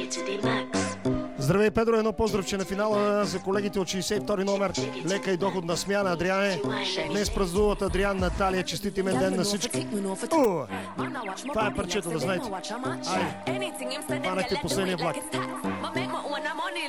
Здравей, Педро, едно поздравче на финала за колегите от 62 номер. Лека и доходна смяна, Адриане. Днес празнуват Адриан, Наталия. Честит имен ден на всички. Това е парчето, да знаете. Айде, хванахте последния влак.